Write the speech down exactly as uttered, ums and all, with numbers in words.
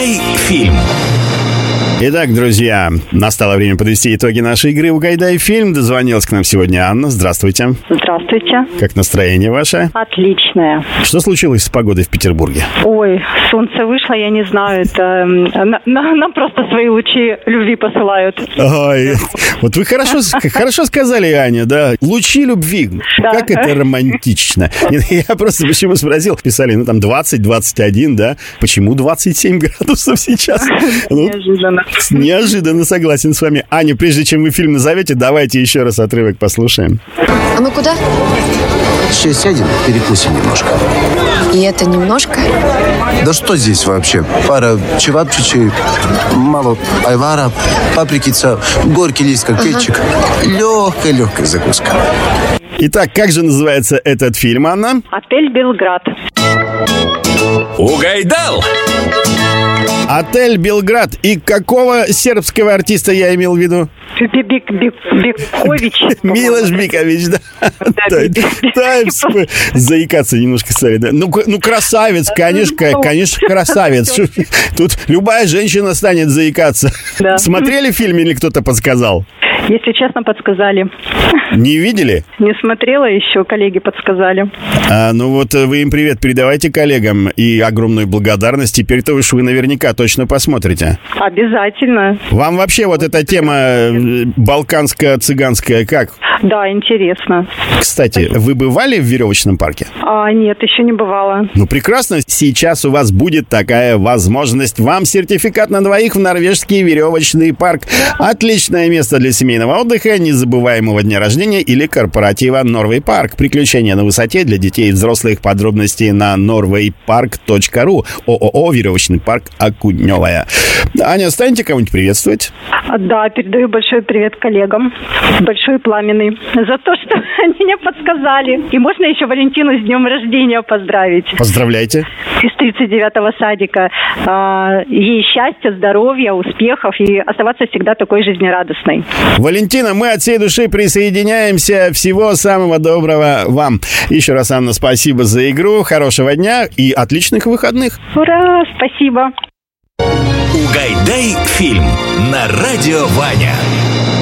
Фильм. Итак, друзья, настало время подвести итоги нашей игры «Угадай фильм». Дозвонилась к нам сегодня Анна. Здравствуйте. Здравствуйте. Как настроение ваше? Отличное. Что случилось с погодой в Петербурге? Ой, солнце вышло, я не знаю, это на, на, нам просто свои лучи любви посылают. Ой, вот вы хорошо, хорошо сказали, Аня, да, лучи любви. Да. Как это романтично. Я просто почему спросил, писали, ну там двадцать двадцать один, да? Почему двадцать семь градусов сейчас? Неожиданно. Неожиданно, согласен с вами. Аня, прежде чем вы фильм назовете, давайте еще раз отрывок послушаем. А мы куда? Сейчас сядем, перекусим немножко. И это немножко? Да что здесь вообще? Пара чевапчичей, мало айвара, паприкица, горький лист, как кетчик. Легкая-легкая закуска. Итак, как же называется этот фильм, Анна? «Отель Белград». Угайдал! «Отель Белград». И какого сербского артиста я имел в виду? Бикович. Милош Бикович, да. Заикаться немножко стали, да. Ну, красавец, конечно, конечно, красавец. Тут любая женщина станет заикаться. Смотрели фильм или кто-то подсказал? Если честно, подсказали. Не видели? Не смотрела еще, коллеги подсказали. А, ну вот вы им привет передавайте коллегам и огромную благодарность. Теперь-то уж вы наверняка точно посмотрите. Обязательно. Вам вообще вот эта тема балканско-цыганская как? Да, интересно. Кстати, вы бывали в веревочном парке? А, нет, еще не бывала. Ну, прекрасно. Сейчас у вас будет такая возможность. Вам сертификат на двоих в норвежский веревочный парк. Отличное место для семейного отдыха, незабываемого дня рождения или корпоратива Норвей Парк. Приключения на высоте для детей и взрослых. Подробности на норвей парк точка ру. ООО «Веревочный парк Окуневая». Аня, станете кого-нибудь приветствовать? Да, передаю большой привет коллегам. Большой пламенный. За то, что они мне подсказали. И можно еще Валентину с днем рождения поздравить. Поздравляйте. Из тридцать девятого садика. Ей счастья, здоровья, успехов и оставаться всегда такой жизнерадостной. Валентина, мы от всей души присоединяемся. Всего самого доброго вам. Еще раз, Анна, спасибо за игру. Хорошего дня и отличных выходных. Ура, спасибо. Угайдай фильм на радио Ваня.